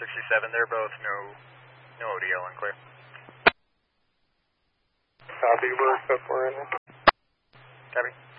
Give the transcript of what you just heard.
67, they're both no ODL and clear. Copy, we're in. Copy.